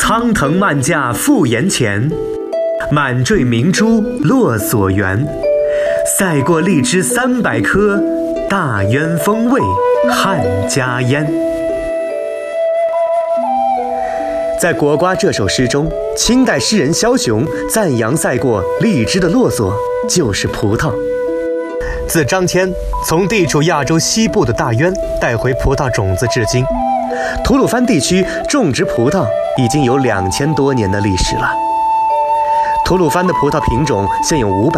苍藤蔓架复岩前，满坠明珠落所园。赛过荔枝300颗，大渊风味汉家烟。在《国瓜》这首诗中，清代诗人萧雄赞扬赛过荔枝的落所就是葡萄。自张骞从地处亚洲西部的大渊带回葡萄种子至今，吐鲁番地区种植葡萄已经有2000多年的历史了。吐鲁番的葡萄品种现有500